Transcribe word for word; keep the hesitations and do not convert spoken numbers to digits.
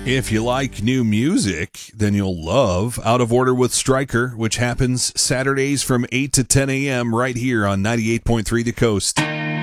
If you like new music, then you'll love Out of Order with Stryker, which happens Saturdays from eight to ten a.m. right here on ninety-eight point three The Coast.